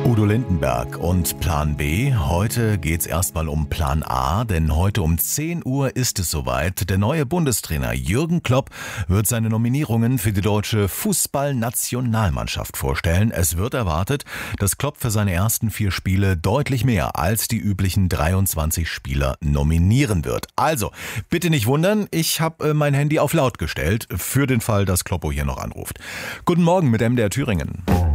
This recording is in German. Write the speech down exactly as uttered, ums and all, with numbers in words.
Udo Lindenberg und Plan B. Heute geht's erstmal um Plan A, denn heute um zehn Uhr ist es soweit. Der neue Bundestrainer Jürgen Klopp wird seine Nominierungen für die deutsche Fußballnationalmannschaft vorstellen. Es wird erwartet, dass Klopp für seine ersten vier Spiele deutlich mehr als die üblichen dreiundzwanzig Spieler nominieren wird. Also, bitte nicht wundern, ich habe äh, mein Handy auf laut gestellt, für den Fall, dass Kloppo hier noch anruft. Guten Morgen mit M D R Thüringen.